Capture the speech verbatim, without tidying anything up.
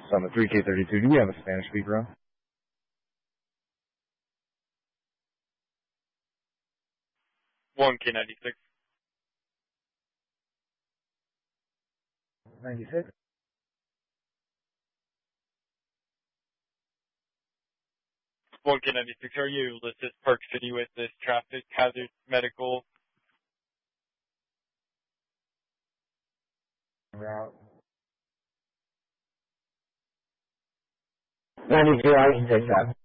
Summit three K thirty-two, do we have a Spanish speaker on? one K ninety-six. ninety-six? one K ninety-six, are you able to assist Park City with this traffic hazard medical? Route. ninety-two, I can take that.